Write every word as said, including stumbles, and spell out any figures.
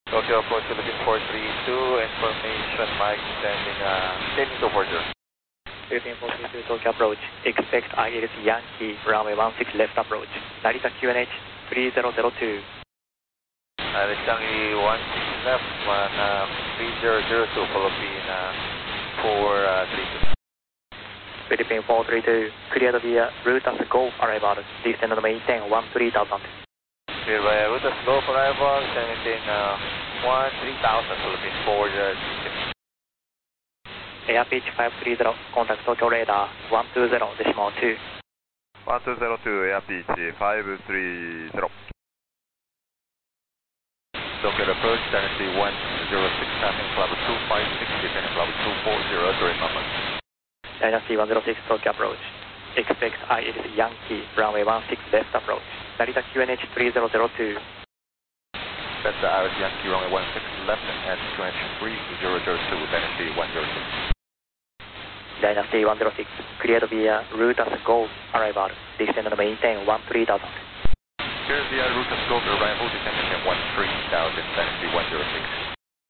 Tokyo approach Philippine four three two, information Mike sending uh, sending to border. Philippine four three two, Tokyo approach, expect I L S Yankee, runway one six left approach, Narita Q N H three zero zero two. Uh, the Changi one six left, one uh, three zero zero two, Philippine uh, four three two. Philippine four three two, cleared via route as Golf arrival, descend on maintain one three thousand. Cleared via route as Golf arrival, descending uh, one three thousand, Philippine four three two. Air pitch five three zero, contact Tokyo radar one two zero decimal two. one two zero two, air pitch five three zero. Tokyo approach, Dynasty one zero six, passing level two five six, descending level two four zero, direct number. Dynasty one zero six, Tokyo approach, expect I L S Yankee, runway one six left approach, Narita Q N H three zero zero two. That's the I L S Yankee, runway one six left and Q N H three zero zero two, Dynasty one zero six. Dynasty one zero six, cleared via route as Golf arrival, descend on maintain one three thousand. Here's the uh, route as Golf arrival, descending at one three thousand, Dynasty one zero six.